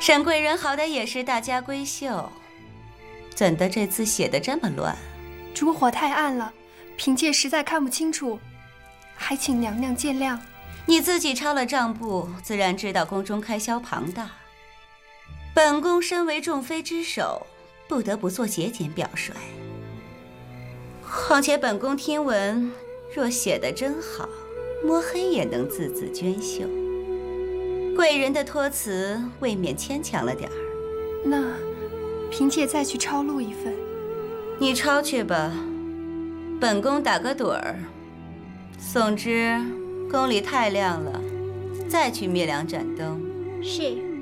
沈贵人好歹也是大家闺秀，怎的这字写得这么乱？ 烛火太暗了，嫔妾实在看不清楚，还请娘娘见谅。 你自己抄了账簿，自然知道宫中开销庞大。本宫身为众妃之首，不得不做节俭表率。况且本宫听闻，若写得真好，摸黑也能字字娟秀。贵人的托词未免牵强了点儿。 那嫔妾再去抄录一份。 你抄去吧，本宫打个盹儿。总之，宫里太亮了，再去灭2盏灯。 是。